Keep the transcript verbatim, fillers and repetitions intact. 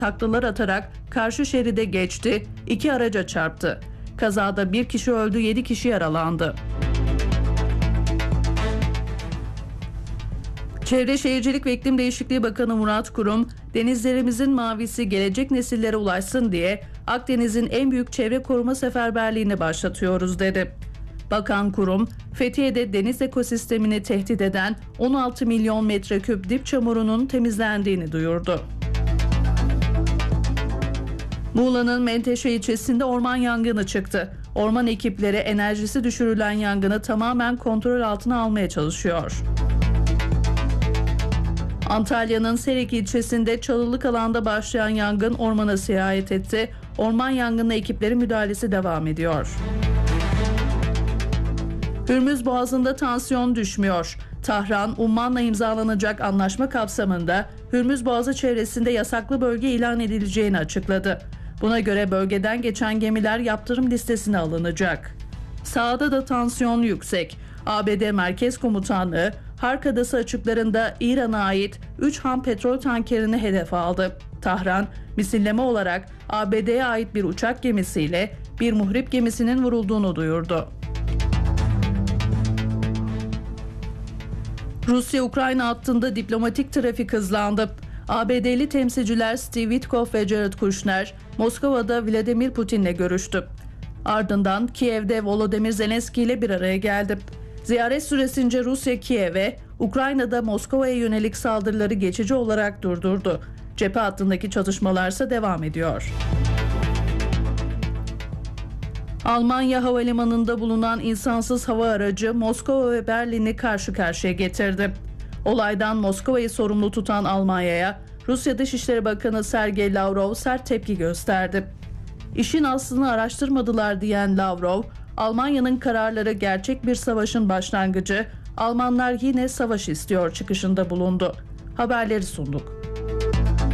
taklalar atarak karşı şeride geçti, iki araca çarptı. Kazada bir kişi öldü, yedi kişi yaralandı. Çevre Şehircilik ve İklim Değişikliği Bakanı Murat Kurum, denizlerimizin mavisi gelecek nesillere ulaşsın diye Akdeniz'in en büyük çevre koruma seferberliğini başlatıyoruz dedi. Bakan Kurum, Fethiye'de deniz ekosistemini tehdit eden on altı milyon metreküp dip çamurunun temizlendiğini duyurdu. Muğla'nın Menteşe ilçesinde orman yangını çıktı. Orman ekipleri enerjisi düşürülen yangını tamamen kontrol altına almaya çalışıyor. Antalya'nın Serek ilçesinde çalılık alanda başlayan yangın ormana sirayet etti. Orman yangını ekipleri müdahalesi devam ediyor. Hürmüz Boğazı'nda tansiyon düşmüyor. Tahran, Umman'la imzalanacak anlaşma kapsamında Hürmüz Boğazı çevresinde yasaklı bölge ilan edileceğini açıkladı. Buna göre bölgeden geçen gemiler yaptırım listesine alınacak. Sahada da tansiyon yüksek. A B D Merkez Komutanlığı, Hark Adası açıklarında İran'a ait üç ham petrol tankerini hedef aldı. Tahran, misilleme olarak A B D'ye ait bir uçak gemisiyle bir muhrip gemisinin vurulduğunu duyurdu. Rusya-Ukrayna hattında diplomatik trafik hızlandı. A B D'li temsilciler Steve Witkoff ve Jared Kushner, Moskova'da Vladimir Putin'le görüştü. Ardından Kiev'de Volodymyr Zelenski ile bir araya geldi. Ziyaret süresince Rusya Kiev'e, Ukrayna'da Moskova'ya yönelik saldırıları geçici olarak durdurdu. Cephe hattındaki çatışmalarsa devam ediyor. Almanya havalimanında bulunan insansız hava aracı Moskova ve Berlin'i karşı karşıya getirdi. Olaydan Moskova'yı sorumlu tutan Almanya'ya Rusya Dışişleri Bakanı Sergey Lavrov sert tepki gösterdi. İşin aslını araştırmadılar diyen Lavrov, Almanya'nın kararları gerçek bir savaşın başlangıcı, Almanlar yine savaş istiyor çıkışında bulundu. Haberleri sunduk.